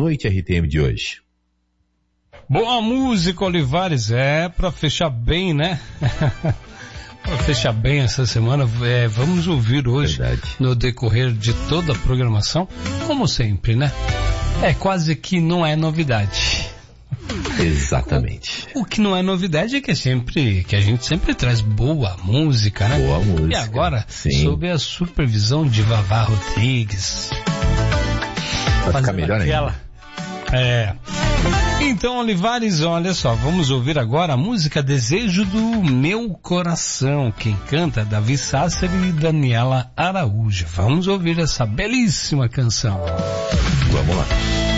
Noite RTM de hoje? Boa música, Olivares, pra fechar bem, né? Para fechar bem essa semana, vamos ouvir hoje, no decorrer de toda a programação, como sempre, né? Quase que não é novidade. Exatamente. O que não é novidade é que a gente sempre traz boa música, né? Boa música. E agora, sim, sob a supervisão de Vavá Rodrigues. Vai ficar melhor ainda. Então, Olivares, olha só, vamos ouvir agora a música Desejo do Meu Coração. Quem canta é Davi Sácer e Daniela Araújo. Vamos ouvir essa belíssima canção. Vamos lá.